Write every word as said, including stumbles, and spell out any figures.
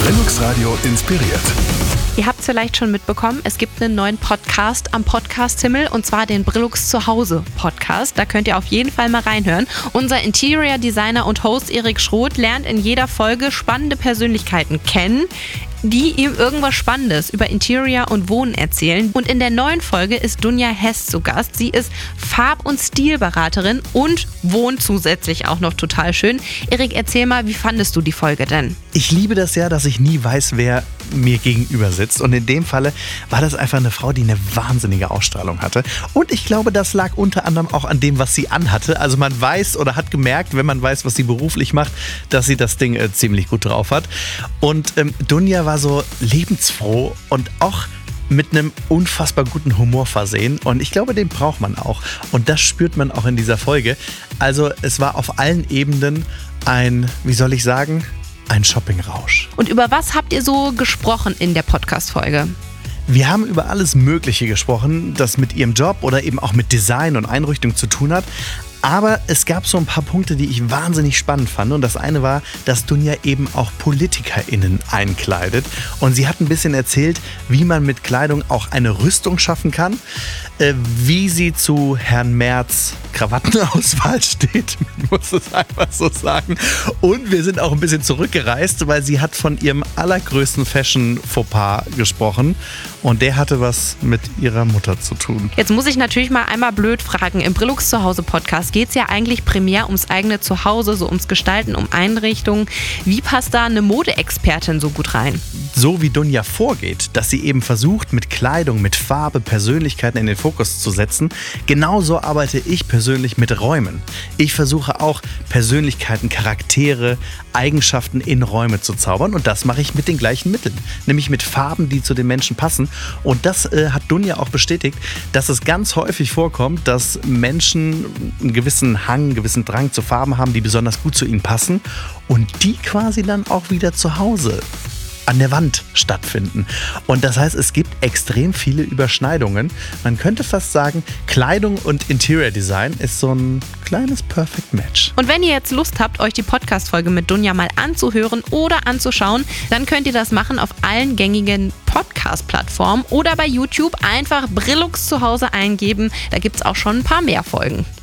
Brillux Radio inspiriert. Ihr habt es vielleicht schon mitbekommen, es gibt einen neuen Podcast am Podcast-Himmel und zwar den Brillux Zuhause Podcast. Da könnt ihr auf jeden Fall mal reinhören. Unser Interior Designer und Host Erik Schroth lernt in jeder Folge spannende Persönlichkeiten kennen, die ihm irgendwas Spannendes über Interior und Wohnen erzählen. Und in der neuen Folge ist Dunja Hess zu Gast. Sie ist Farb- und Stilberaterin und wohnt zusätzlich auch noch total schön. Erik, erzähl mal, wie fandest du die Folge denn? Ich liebe das ja, dass ich nie weiß, wer mir gegenüber sitzt. Und in dem Falle war das einfach eine Frau, die eine wahnsinnige Ausstrahlung hatte. Und ich glaube, das lag unter anderem auch an dem, was sie anhatte. Also man weiß oder hat gemerkt, wenn man weiß, was sie beruflich macht, dass sie das Ding äh, ziemlich gut drauf hat. Und ähm, Dunja war so lebensfroh und auch mit einem unfassbar guten Humor versehen. Und ich glaube, den braucht man auch. Und das spürt man auch in dieser Folge. Also es war auf allen Ebenen ein, wie soll ich sagen, ein Shoppingrausch. Und über was habt ihr so gesprochen in der Podcast-Folge? Wir haben über alles Mögliche gesprochen, das mit ihrem Job oder eben auch mit Design und Einrichtung zu tun hat. Aber es gab so ein paar Punkte, die ich wahnsinnig spannend fand. Und das eine war, dass Dunja eben auch PolitikerInnen einkleidet. Und sie hat ein bisschen erzählt, wie man mit Kleidung auch eine Rüstung schaffen kann, äh, wie sie zu Herrn Merz Krawattenauswahl steht, man muss es einfach so sagen. Und wir sind auch ein bisschen zurückgereist, weil sie hat von ihrem allergrößten Fashion-Fauxpas gesprochen. Und der hatte was mit ihrer Mutter zu tun. Jetzt muss ich natürlich mal einmal blöd fragen. Im Brillux Zuhause Podcast geht es ja eigentlich primär ums eigene Zuhause, so ums Gestalten, um Einrichtungen. Wie passt da eine Modeexpertin so gut rein? So wie Dunja vorgeht, dass sie eben versucht, mit Kleidung, mit Farbe, Persönlichkeiten in den Fokus zu setzen, genauso arbeite ich persönlich mit Räumen. Ich versuche auch Persönlichkeiten, Charaktere, Eigenschaften in Räume zu zaubern und das mache ich mit den gleichen Mitteln, nämlich mit Farben, die zu den Menschen passen. Und das äh, hat Dunja auch bestätigt, dass es ganz häufig vorkommt, dass Menschen einen gewissen Hang, einen gewissen Drang zu Farben haben, die besonders gut zu ihnen passen und die quasi dann auch wieder zu Hause an der Wand stattfinden. Und das heißt, es gibt extrem viele Überschneidungen. Man könnte fast sagen, Kleidung und Interior Design ist so ein kleines Perfect Match. Und wenn ihr jetzt Lust habt, euch die Podcast-Folge mit Dunja mal anzuhören oder anzuschauen, dann könnt ihr das machen auf allen gängigen Podcast-Plattformen oder bei YouTube einfach Brillux Zuhause eingeben. Da gibt es auch schon ein paar mehr Folgen.